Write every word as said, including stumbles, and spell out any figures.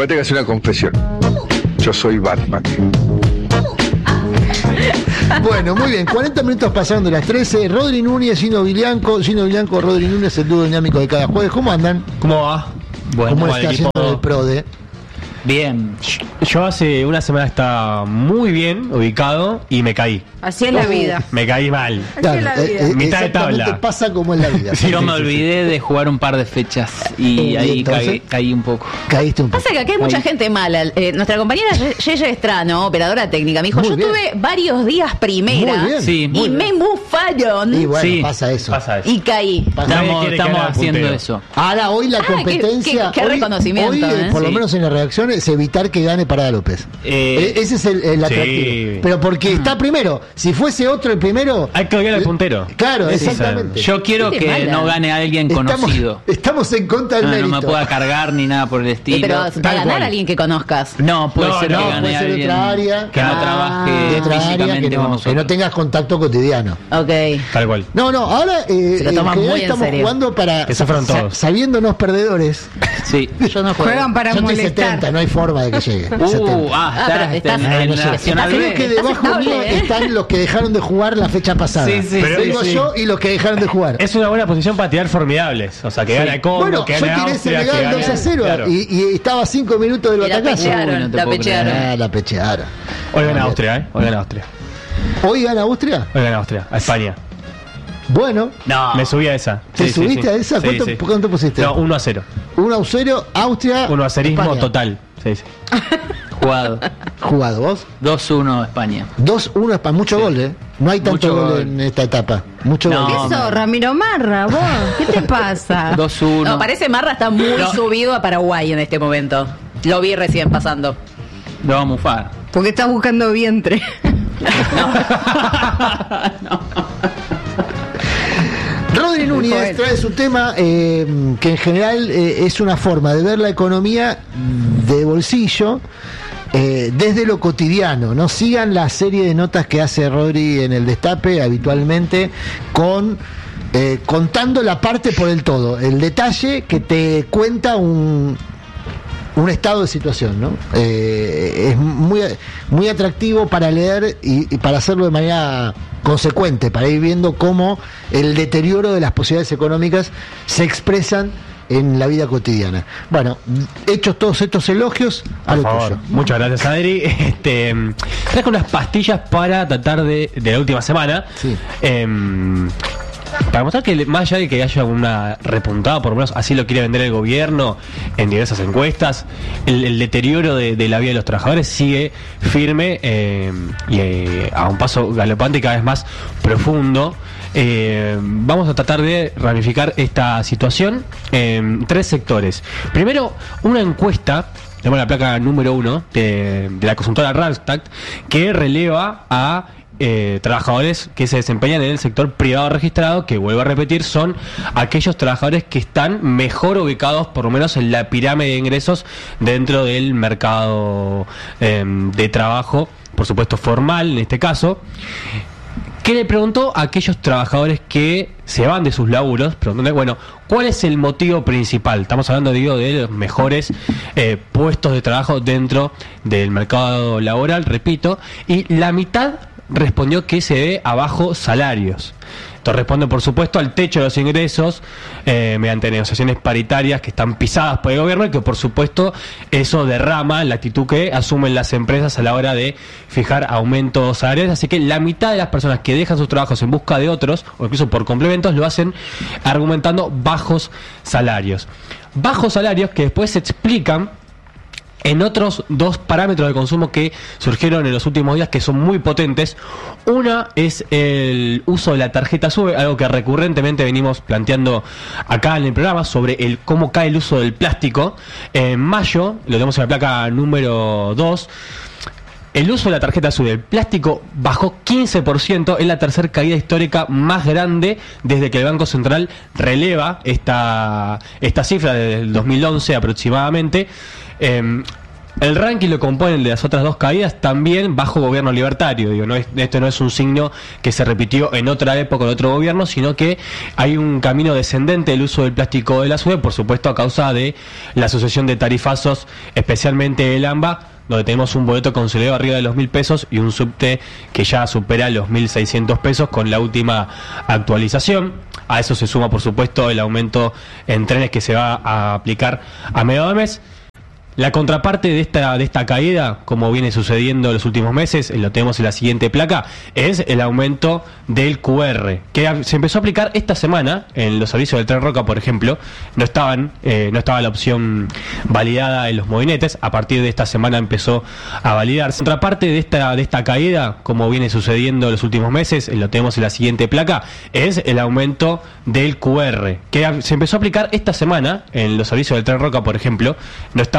voy a tener que hacer una confesión. Yo soy Batman. Bueno, muy bien, cuarenta minutos pasaron de las trece. Rodri Núñez, Gino Villanco, Gino Villanco, Rodri Núñez, el dúo dinámico de cada jueves. ¿Cómo andan? ¿Cómo va? Bueno, ¿cómo está equipo... haciendo el PRODE? Bien. Yo hace una semana estaba muy bien ubicado y me caí. Así es la vida. Me caí mal. Claro, es la vida. eh, eh, Mitad de tabla. Pasa como en la vida. Sí, yo me olvidé de jugar un par de fechas y ¿Y ahí entonces? caí, caí un poco. Caíste un poco. Pasa que acá hay mucha Ahí. gente mala. Eh, nuestra compañera Yeye Estrano, operadora técnica, me dijo, Muy yo bien. tuve varios días primera Muy bien. Sí, muy y me mufaron Y bueno, Sí, pasa eso. Pasa eso. y caí. Pasa- Nadie Estamos, quiere estamos quedar al haciendo puntero. eso. Ahora, hoy la Ah, qué- competencia. qué- qué hoy- reconocimiento, Hoy, eh, ¿eh? por lo Sí. menos en la redacción, es evitar que gane Parada López. Eh, E- Ese es el, el sí. atractivo. Pero porque está primero. Si fuese otro el primero. Hay que odiar al puntero. Claro, Sí, exactamente. Yo quiero Gente que mala. no gane alguien Estamos, conocido. estamos en contra del No, no mérito. me pueda cargar ni nada por el Eh, estilo. pero va a tal ganar cual. alguien que conozcas. No, puede No, ser no, que puede gane ser de alguien otra área. que no Ah, trabaje de otra área físicamente que con no, que nosotros. no tengas contacto cotidiano. Ok. Tal cual. No, no, ahora eh, Se lo en toman general muy en estamos serio. jugando para Que sufran sa- todos. sabiéndonos perdedores. Sí. Yo no juego. Juegan para Yo estoy molestar. setenta, no hay forma de que llegue. Uh, setenta. ah, Ah, está, pero está estás- en, Ah, en no sé. Nacional Estás- Creo B. que Estás debajo estable, mío ¿eh? están los que dejaron de jugar la fecha pasada. Sí, sí, Pero- Tengo sí. yo y los que dejaron de jugar. Es una buena posición para tirar formidables. O sea, que gane el Congo, Bueno, que yo gane tiré Austria, Senegal que gane... dos a cero Claro. y, y estaba a cinco minutos del Y la batacazo. pechearon, Uy, no te la puedo pechearon. Ah, la pechearon. Hoy gana Austria, ¿eh? Hoy gana Austria. ¿Hoy gana Austria? Hoy gana Austria. A España. Bueno, No. Me subí a esa. ¿te Sí, sí, subiste sí. a esa? Sí, ¿Cuánto, sí. ¿Cuánto pusiste? No, uno a cero. uno a cero, Austria. uno a cerismo España. total. Sí, sí. Jugado. Jugado, ¿vos? dos uno España. dos uno España. Mucho gol, ¿eh? No hay tanto Mucho gol, gol. en esta etapa. Mucho No, gol. ¿Qué no. sos, Ramiro Marra, vos? ¿Qué te pasa? dos uno. No, parece Marra está muy No. subido a Paraguay en este momento. Lo vi recién pasando. Lo vamos a mufar. Porque estás buscando vientre. Rodri Núñez Joder. trae su tema eh, que en general eh, es una forma de ver la economía de bolsillo eh, desde lo cotidiano. No sigan la serie de notas que hace Rodri en el Destape habitualmente con eh, contando la parte por el todo, el detalle que te cuenta un un estado de situación, ¿no? Eh, es muy, muy atractivo para leer y, y para hacerlo de manera consecuente, para ir viendo cómo el deterioro de las posibilidades económicas se expresan en la vida cotidiana. Bueno, hechos todos estos elogios, a Por lo favor. tuyo. Muchas gracias, Adri. Este, traje unas pastillas para tratar de, de la última semana. Sí. Em, para mostrar que más allá de que haya una repuntada, por lo menos así lo quiere vender el gobierno en diversas encuestas, el, el deterioro de, de la vida de los trabajadores sigue firme eh, y eh, a un paso galopante y cada vez más profundo. Eh, vamos a tratar de ramificar esta situación en tres sectores. Primero, una encuesta, tenemos la placa número uno de, de la consultora Randstad, que releva a Eh, trabajadores que se desempeñan en el sector privado registrado, que vuelvo a repetir, son aquellos trabajadores que están mejor ubicados, por lo menos en la pirámide de ingresos dentro del mercado eh, de trabajo, por supuesto formal en este caso. Que le preguntó a aquellos trabajadores que se van de sus laburos, preguntándole, bueno, ¿cuál es el motivo principal? Estamos hablando, digo, de los mejores eh, puestos de trabajo dentro del mercado laboral, repito, y la mitad respondió que se debe a bajos salarios. Esto responde, por supuesto, al techo de los ingresos eh, mediante negociaciones paritarias que están pisadas por el gobierno y que, por supuesto, eso derrama la actitud que asumen las empresas a la hora de fijar aumentos salariales. Así que la mitad de las personas que dejan sus trabajos en busca de otros, o incluso por complementos, lo hacen argumentando bajos salarios. Bajos salarios que después se explican en otros dos parámetros de consumo que surgieron en los últimos días, que son muy potentes. Una es el uso de la tarjeta SUBE, algo que recurrentemente venimos planteando acá en el programa, sobre el cómo cae el uso del plástico. En mayo, lo tenemos en la placa número dos, el uso de la tarjeta SUBE, el plástico bajó quince por ciento, es la tercera caída histórica más grande desde que el Banco Central releva esta, esta cifra desde el dos mil once aproximadamente. Eh, El ranking lo componen de las otras dos caídas también bajo gobierno libertario. Digo, no es, esto no es un signo que se repitió en otra época, en otro gobierno, sino que hay un camino descendente del uso del plástico de la SUBE, por supuesto a causa de la sucesión de tarifazos, especialmente el AMBA, donde tenemos un boleto consolidado arriba de los mil pesos y un subte que ya supera los mil seiscientos pesos con la última actualización. A eso se suma, por supuesto, el aumento en trenes que se va a aplicar a mediados de mes. La contraparte de esta de esta caída, como viene sucediendo en los últimos meses, lo tenemos en la siguiente placa, es el aumento del Q R, que se empezó a aplicar esta semana en los servicios del Tren Roca, por ejemplo. No estaban eh, no estaba la opción validada en los movinetes. A partir de esta semana empezó a validarse. Contraparte de esta de esta caída, como viene sucediendo en los últimos meses, lo tenemos en la siguiente placa, es el aumento del Q R, que se empezó a aplicar esta semana en los servicios del Tren Roca, por ejemplo. No estaba